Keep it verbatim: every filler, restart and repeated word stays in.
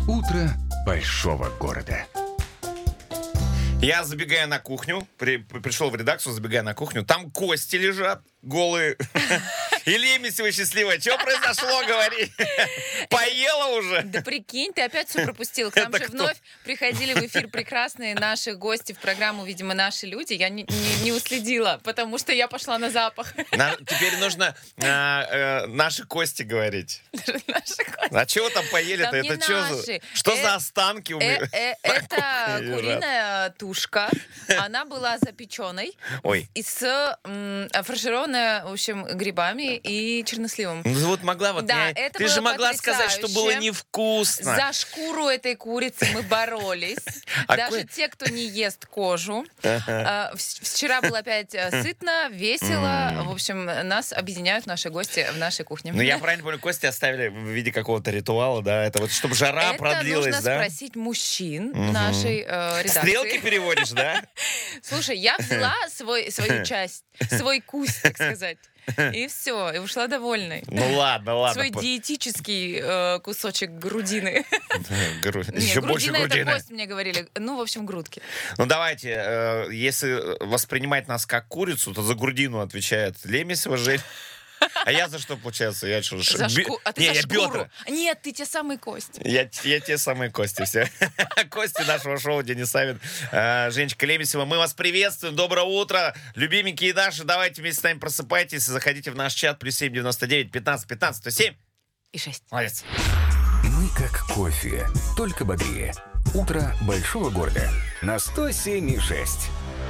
Утро большого города. Я забегаю на кухню, при, пришел в редакцию, забегаю на кухню, там кости лежат голые. И Лемесева счастливая. Что произошло, говори? Поела уже? Да прикинь, ты опять все пропустил. К нам же вновь приходили в эфир прекрасные наши гости в программу, видимо, «Наши люди». Я не, не, не уследила, потому что я пошла на запах. На, теперь нужно а, а, наши кости говорить. Наши кости. А чего там поели-то? Там Это не что наши. за, что Э, за останки у меня? Э, э, это куриная тушка. Она была запеченной. Ой. И с м, фаршированная, в общем, грибами и черносливом. Ну вот могла вот... Да, не- это Ты было же могла сказать, что было потрясающе. невкусно. За шкуру этой курицы мы боролись. А Даже ку- те, кто не ест кожу. А, в- Вчера было опять э, сытно, весело. В общем, нас объединяют наши гости в нашей кухне. Ну, я правильно помню, кости оставили в виде какого-то ритуала, да? Это вот, чтобы жара Это продлилась, нужно да? спросить мужчин нашей э, редакции. Стрелки переводишь, да? Слушай, я взяла свой, свою часть, свой кусь, так сказать. И все, и ушла довольной. Ну ладно, ладно. Свой по- диетический э, кусочек грудины. Гру- Не, Еще больше грудина — это грудины. кость, мне говорили. Ну, в общем, грудки. Ну давайте, э, если воспринимать нас как курицу, то за грудину отвечает Лемесева, Жень. А я за что, получается? Я что, ш- За бе- шку- А ты Не, за я шкуру. бедра. Нет, ты те самые кости. Я, я те самые кости все. Кости нашего шоу Денис Савин, э, Женечка Лемесева. Мы вас приветствуем. Доброе утро. Любименькие наши, давайте вместе с нами просыпайтесь. Заходите в наш чат. Плюс семь девяносто девять пятнадцать пятнадцать сто семь. И шесть. Молодец. Мы как кофе, только бодрее. Утро большого города на сто семь и шесть.